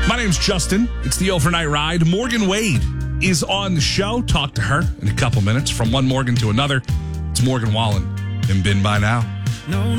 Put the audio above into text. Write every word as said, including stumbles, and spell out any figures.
My name's Justin. It's the Overnight Ride. Morgan Wade is on the show. Talk to her in a couple minutes. From one Morgan to another, it's Morgan Wallen and Been By Now. No.